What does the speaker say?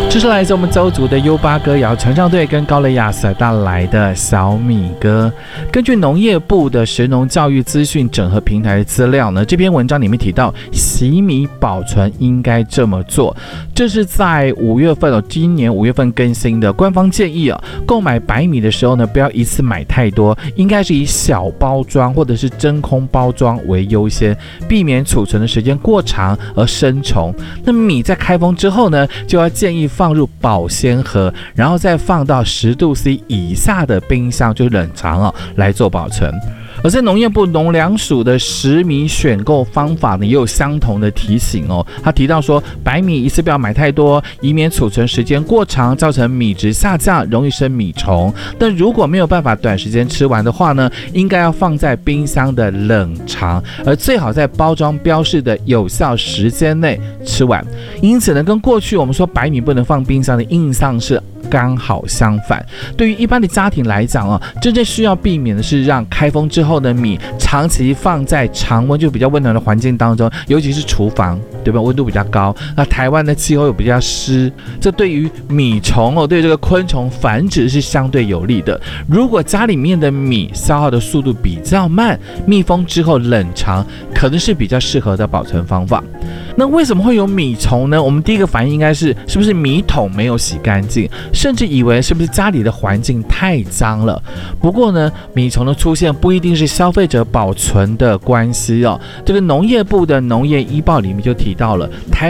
这是来自我们邹族的优巴歌谣传唱队跟高雷亚所带来的小米歌。根据农业部的食农教育资讯整合平台的资料呢，这篇文章里面提到洗米保存应该这么做。这是在5月份今年5月份更新的官方建议购买白米的时候呢，不要一次买太多，应该是以小包装或者是真空包装为优先，避免储存的时间过长而生虫。那米在开封之后呢，就要建议放入保鲜盒，然后再放到10度C 以下的冰箱，就是冷藏来做保存。而在农业部农粮署的食米选购方法呢，也有相同的提醒他提到说，白米一次不要买太多，以免储存时间过长，造成米质下降，容易生米虫。但如果没有办法短时间吃完的话呢，应该要放在冰箱的冷藏，而最好在包装标示的有效时间内吃完。因此呢，跟过去我们说白米不能放冰箱的印象是刚好相反。对于一般的家庭来讲真正需要避免的是让开封之后的米长期放在常温就比较温暖的环境当中，尤其是厨房，对吧？温度比较高，那台湾的气候又比较湿，这对于米虫对这个昆虫繁殖是相对有利的。如果家里面的米消耗的速度比较慢，密封之后冷藏可能是比较适合的保存方法。那为什么会有米虫呢？我们第一个反应应该是不是米桶没有洗干净，甚至以为是不是家里的环境太脏了。不过呢，米虫的出现不一定是消费者保存的关系这个农业部的农业医报里面就提到了，台